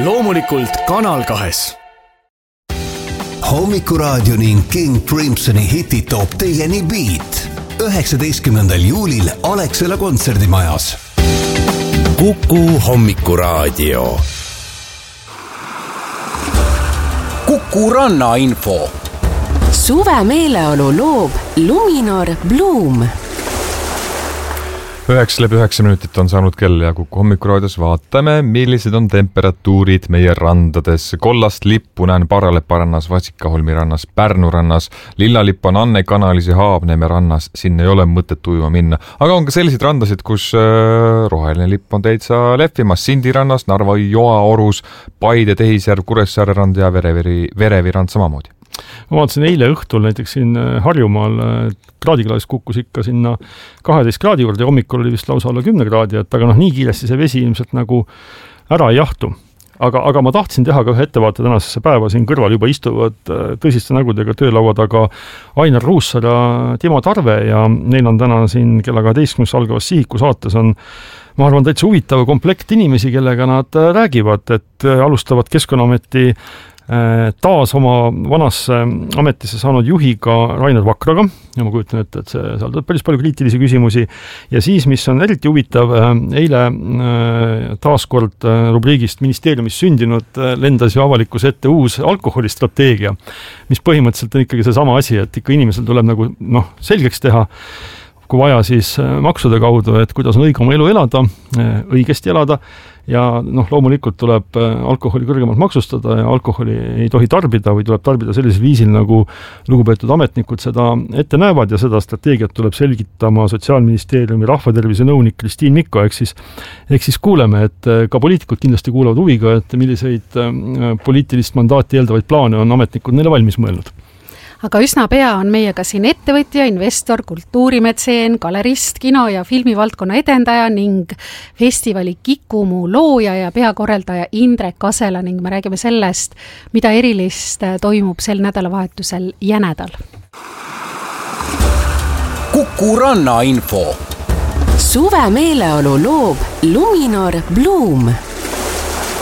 loomulikult Kanal 2. Hommikuraadio ning King Crimsoni hitid toob teieni Beat 19. juulil Alexela kontserdimajas. Kuku Hommikuraadio. Kuku rannainfo. Suve meeleolu loob Luminor Bloom. 9:09 minutit on saanud kell ja Kuku Hommikuraadios vaatame, millised on temperatuurid meie randades. Kollast lippu näen Paralepa rannas, Vasikaholmi rannas, Pärnu rannas, lillalipp on Anne kanalis ja Haabneme rannas, sinna ei ole mõtet ujuma minna. Aga on ka selliseid randasid, kus roheline lipp on täitsa lehvimas. Sindi rannas, Narva Joaorus, Paide, Tehisjärv, Kuressaare rand ja Verevi rand samamoodi. Ma vaatasin eile õhtul näiteks siin Harjumaal kraadiklaas kukkus ikka sinna 12 kraadi juurde ja hommikul oli vist lausa alla 10 kraadi, aga nii kiiresti see vesi ilmselt nagu ära ei jahtu. Aga ma tahtsin teha ka ühe ettevaate tänasesse päeva, siin kõrval juba istuvad tõsiste nägudega töölaua taga Ainar Ruussaar ja Timo Tarve ja neil on täna siin kella 12 algavas Sihiku saates on, ma arvan, täitsa huvitav komplekt inimesi, kellega nad räägivad, et alustavad Keskkonnaameti taas oma vanasse ametisse saanud juhiga Rainer Vakraga ja ma kujutan ette, et seal tuleb päris palju kriitilisi küsimusi ja siis, mis on eriti huvitav, eile taaskord rubriigist ministeeriumis sündinud lendas ju avalikkuse ette uus alkoholistrateegia, mis põhimõtteliselt on ikkagi see sama asi, et ikka inimesel tuleb nagu selgeks teha, kui vaja siis maksude kaudu, et kuidas on õige oma elu elada, õigesti elada ja loomulikult tuleb alkoholi kõrgemalt maksustada ja alkoholi ei tohi tarbida või tuleb tarbida sellisel viisil, nagu lugupeetud ametnikud seda ette näevad ja seda strateegiat tuleb selgitama Sotsiaalministeeriumi rahvatervise nõunik Kristiin Mikko, ehk siis kuuleme, et ka poliitikud kindlasti kuulavad huviga, et milliseid poliitilist mandaati eeldavaid plaane on ametnikud neile valmis mõelnud. Aga üsna pea on meiega siin ettevõtja, investor, kultuurimetseen, galerist, kino- ja filmivaldkonna edendaja ning festivali Kikumu looja ja peakorraldaja Indrek Kasela ning me räägime sellest, mida erilist toimub sel nädalavahetusel Jänedal. Kuku rannainfo. Suve meeleolu loob Luminor Bloom.